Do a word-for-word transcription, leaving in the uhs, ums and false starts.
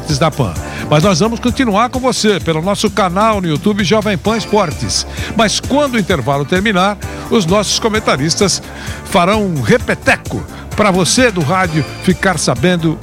Esportes da Pan. Mas nós vamos continuar com você pelo nosso canal no YouTube Jovem Pan Esportes. Mas quando o intervalo terminar, os nossos comentaristas farão um repeteco para você do rádio ficar sabendo